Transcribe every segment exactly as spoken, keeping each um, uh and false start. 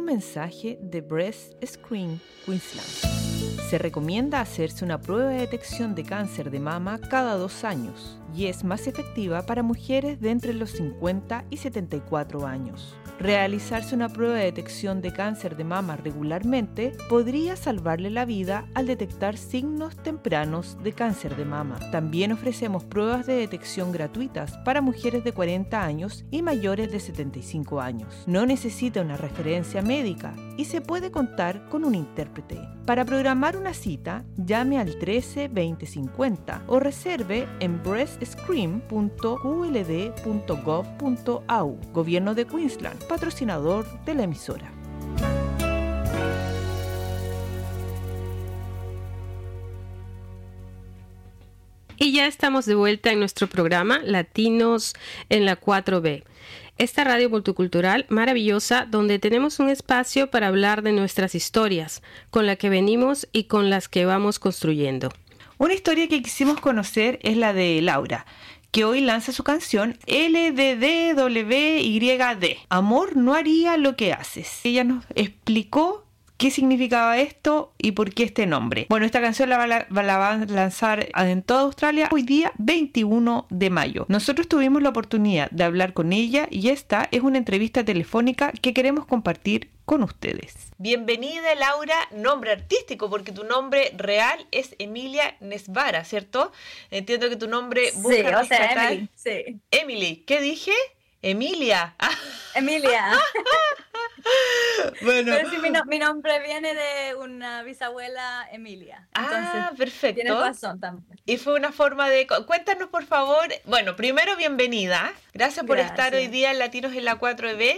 un mensaje de Breast Screen Queensland. Se recomienda hacerse una prueba de detección de cáncer de mama cada dos años y es más efectiva para mujeres de entre los cincuenta y setenta y cuatro años. Realizarse una prueba de detección de cáncer de mama regularmente podría salvarle la vida al detectar signos tempranos de cáncer de mama. También ofrecemos pruebas de detección gratuitas para mujeres de cuarenta años y mayores de setenta y cinco años. No necesita una referencia médica y se puede contar con un intérprete. Para programar una cita, llame al trece veinte cincuenta o reserve en breast screen punto q l d punto gov punto a u. Gobierno de Queensland, patrocinador de la emisora. Y ya estamos de vuelta en nuestro programa Latinos en la cuatro B. Esta radio multicultural maravillosa donde tenemos un espacio para hablar de nuestras historias, con la que venimos y con las que vamos construyendo. Una historia que quisimos conocer es la de Laura, que hoy lanza su canción L D D W Y D. Amor no haría lo que haces. Ella nos explicó qué significaba esto y por qué este nombre. Bueno, esta canción la va, la, la va a lanzar en toda Australia hoy día veintiuno de mayo. Nosotros tuvimos la oportunidad de hablar con ella y esta es una entrevista telefónica que queremos compartir con ustedes. Bienvenida, Laura, nombre artístico, porque tu nombre real es Emilia Nesvara, ¿cierto? Entiendo que tu nombre busca sí, o sea, rescatar... Emily, sí. Emily, ¿qué dije? Emilia. Emilia. Bueno. Pero sí, mi, no, mi nombre viene de una bisabuela Emilia. Entonces, ah, perfecto. Tienes razón también. Y fue una forma de... Cuéntanos, por favor. Bueno, primero, bienvenida. Gracias por Gracias. estar hoy día en Latinos en la cuatro B.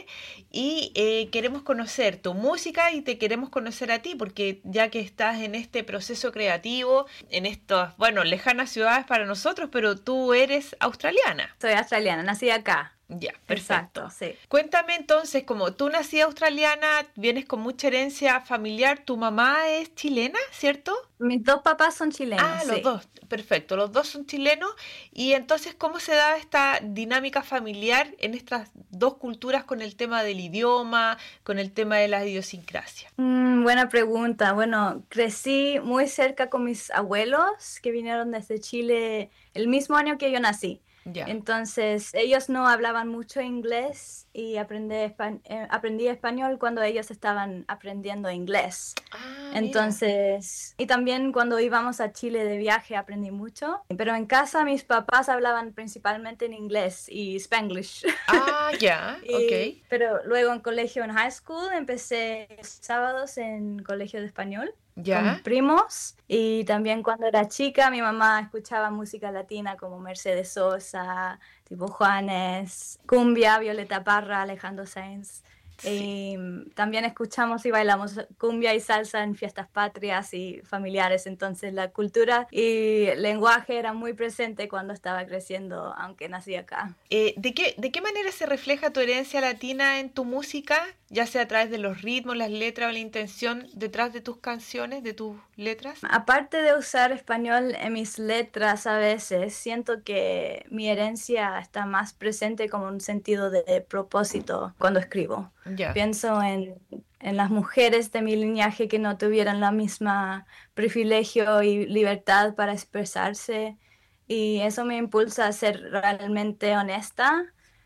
Y eh, queremos conocer tu música y te queremos conocer a ti, porque ya que estás en este proceso creativo, en estas, bueno, lejanas ciudades para nosotros, pero tú eres australiana. Soy australiana, nací acá. Ya, perfecto. Exacto, sí. Cuéntame entonces, como tú nacías australiana, vienes con mucha herencia familiar, tu mamá es chilena, ¿cierto? Mis dos papás son chilenos. Ah, los sí. dos, perfecto, los dos son chilenos. Y entonces, ¿cómo se da esta dinámica familiar en estas dos culturas con el tema del idioma, con el tema de la idiosincrasia? Mm, buena pregunta. Bueno, crecí muy cerca con mis abuelos que vinieron desde Chile el mismo año que yo nací. Ya. Entonces, ellos no hablaban mucho inglés y aprendí, espa- eh, aprendí español cuando ellos estaban aprendiendo inglés. Ah, Entonces, y también cuando íbamos a Chile de viaje aprendí mucho. Pero en casa mis papás hablaban principalmente en inglés y Spanglish. Ah, ya, Y- ok. Pero luego en colegio, en high school, empecé sábados en colegio de español. Ya. Con primos, y también cuando era chica mi mamá escuchaba música latina como Mercedes Sosa, tipo Juanes, cumbia, Violeta Parra, Alejandro Sanz. Sí. Y también escuchamos y bailamos cumbia y salsa en fiestas patrias y familiares, entonces la cultura y el lenguaje era muy presente cuando estaba creciendo, aunque nací acá. Eh, ¿de qué, ¿De qué manera se refleja tu herencia latina en tu música? Ya sea a través de los ritmos, las letras o la intención detrás de tus canciones, de tus letras. Aparte de usar español en mis letras a veces, siento que mi herencia está más presente como un sentido de, de propósito cuando escribo. Ya. Pienso en, en las mujeres de mi linaje que no tuvieran la misma privilegio y libertad para expresarse, y eso me impulsa a ser realmente honesta.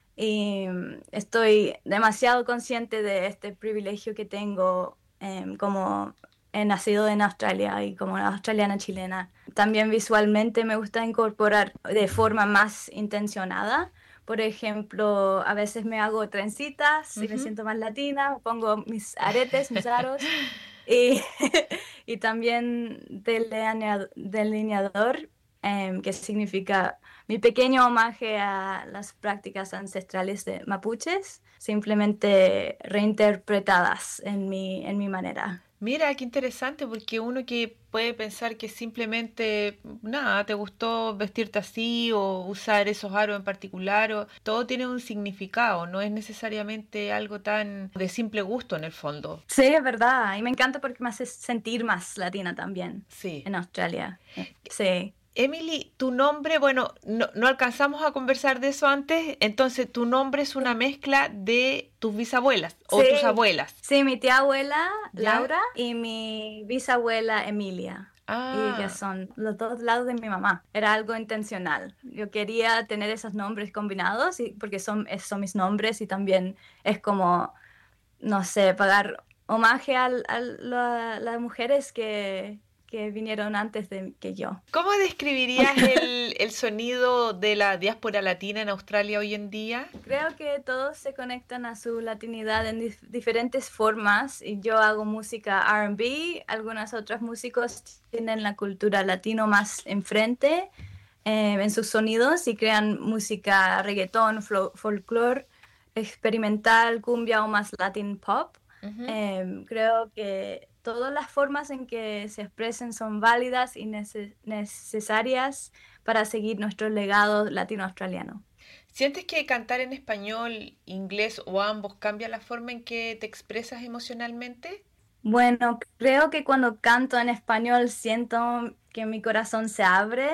Y estoy demasiado consciente de este privilegio que tengo eh, como he nacido en Australia y como australiana chilena. También visualmente me gusta incorporar de forma más intencionada. Por ejemplo, a veces me hago trencitas y Ujú. me siento más latina, me pongo mis aretes, mis aros. Y, y también delinea- delineador, eh, que significa mi pequeño homenaje a las prácticas ancestrales de mapuches, simplemente reinterpretadas en mi, en mi manera. Mira, qué interesante, porque uno que puede pensar que simplemente, nada, te gustó vestirte así o usar esos aros en particular, o, todo tiene un significado, no es necesariamente algo tan de simple gusto en el fondo. Sí, es verdad, y me encanta porque me hace sentir más latina también Sí. en Australia. Sí. Emily, tu nombre, bueno, no, no alcanzamos a conversar de eso antes, entonces tu nombre es una mezcla de tus bisabuelas o Sí, tus abuelas. sí, mi tía abuela ¿Ya? Laura y mi bisabuela Emilia. Y que Ah, son los dos lados de mi mamá. Era algo intencional. Yo quería tener esos nombres combinados y, porque son, es- son mis nombres y también es como, no sé, pagar homaje al- a, la- las mujeres que, que vinieron antes de que yo. ¿cómo describirías el, el sonido de la diáspora latina en Australia hoy en día? Creo que todos se conectan a su latinidad en dif- diferentes formas y yo hago música R and B, algunos otros músicos tienen la cultura latino más enfrente eh, en sus sonidos y crean música reggaetón, flo- folclore, experimental, cumbia o más latin pop. Ujú. Em, creo que todas las formas en que se expresen son válidas y nece- necesarias para seguir nuestro legado latino-australiano. ¿Sientes que cantar en español, inglés o ambos cambia la forma en que te expresas emocionalmente? Bueno, creo que cuando canto en español siento que mi corazón se abre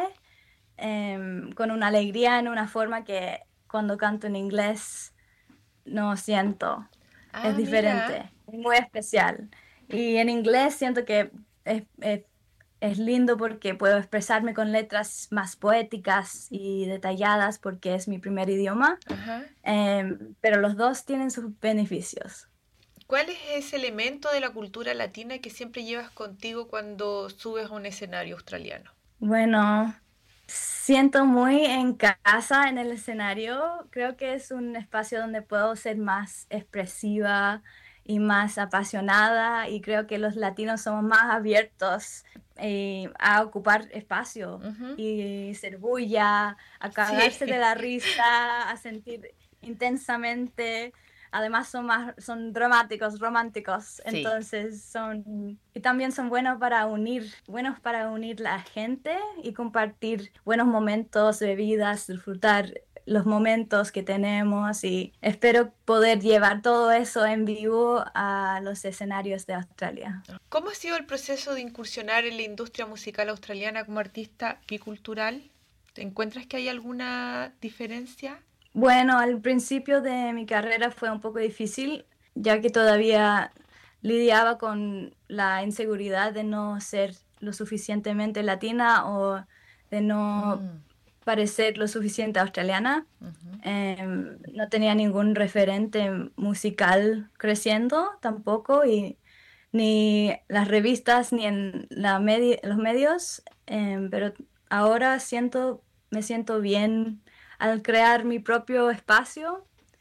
em, con una alegría en una forma que cuando canto en inglés no siento. Es Ah, mira. diferente, es muy especial. Y en inglés siento que es, es- es lindo porque puedo expresarme con letras más poéticas y detalladas porque es mi primer idioma. Ajá. Em, pero los dos tienen sus beneficios. ¿Cuál es ese elemento de la cultura latina que siempre llevas contigo cuando subes a un escenario australiano? Bueno, siento muy en casa en el escenario. Creo que es un espacio donde puedo ser más expresiva y más apasionada y creo que los latinos somos más abiertos eh, a ocupar espacio Ujú. y ser bulla, a cagarse de Sí, la risa, a sentir intensamente. Además son más, son dramáticos, románticos, sí. entonces son, y también son buenos para unir, buenos para unir la gente y compartir buenos momentos, bebidas, disfrutar los momentos que tenemos y espero poder llevar todo eso en vivo a los escenarios de Australia. ¿Cómo ha sido el proceso de incursionar en la industria musical australiana como artista bicultural? ¿Te encuentras que hay alguna diferencia? Bueno, al principio de mi carrera fue un poco difícil, ya que todavía lidiaba con la inseguridad de no ser lo suficientemente latina o de no Mm, parecer lo suficiente australiana. ujú. Em, no tenía ningún referente musical creciendo tampoco, y ni las revistas ni en la medi- los medios, em, pero ahora siento, me siento bien al crear mi propio espacio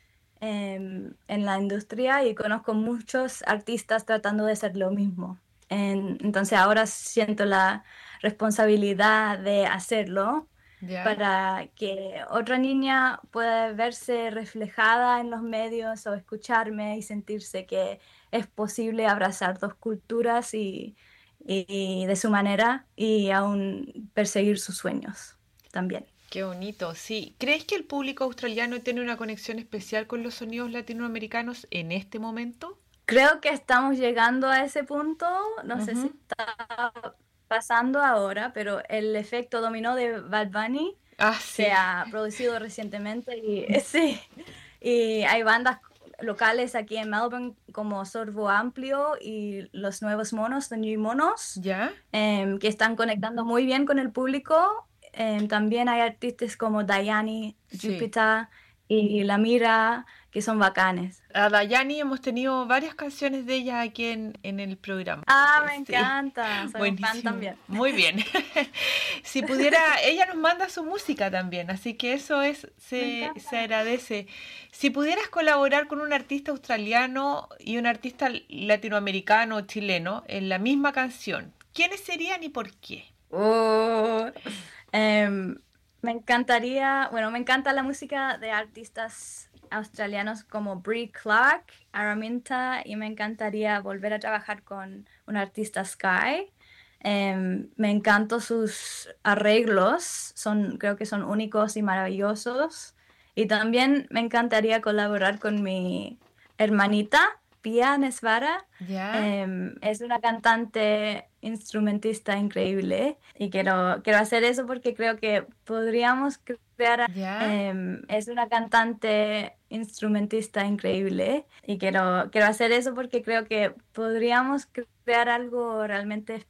em, en la industria y conozco muchos artistas tratando de hacer lo mismo. En- entonces ahora siento la responsabilidad de hacerlo ¿Ya? para que otra niña pueda verse reflejada en los medios o escucharme y sentirse que es posible abrazar dos culturas y, y de su manera y aún perseguir sus sueños también. Qué bonito, sí. ¿Crees que el público australiano tiene una conexión especial con los sonidos latinoamericanos en este momento? Creo que estamos llegando a ese punto, no sé si Ujú. está pasando ahora, pero el efecto dominó de Bad Bunny Ah, se sí. ha producido recientemente y sí, y hay bandas locales aquí en Melbourne como Sorbo Amplio y Los Nuevos Monos, The New Monos, ¿Ya? em, que están conectando muy bien con el público. Em, también hay artistas como Dayani, Sí. Jupiter y La Mira, que son bacanes. A Dayani hemos tenido varias canciones de ella aquí en, en el programa. Ah, me Sí, encanta, soy un fan buenísimo. también. Muy bien. Si pudiera, ella nos manda su música también, así que eso es, Me se, se encanta. agradece. Si pudieras colaborar con un artista australiano y un artista latinoamericano o chileno en la misma canción, ¿quiénes serían y por qué? Oh, em, me encantaría, bueno, me encanta la música de artistas australianos como Brie Clark, Araminta, y me encantaría volver a trabajar con un artista Sky. Em, me encantan sus arreglos, son, creo que son únicos y maravillosos. Y también me encantaría colaborar con mi hermanita, Pia Nesvara. ¿Ya? Em, es una cantante instrumentista increíble y quiero, quiero hacer eso porque creo que podríamos crear, ¿Ya? eh, es una cantante instrumentista increíble y quiero, quiero hacer eso porque creo que podríamos crear algo realmente